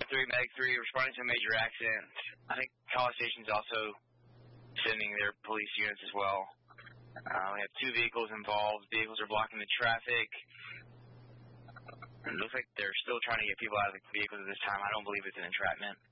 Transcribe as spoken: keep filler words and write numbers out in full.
three, Medic three, responding to a major accident. I think College Station's also sending their police units as well. Uh, we have two vehicles involved. Vehicles are blocking the traffic. It looks like they're still trying to get people out of the vehicles at this time. I don't believe it's an entrapment.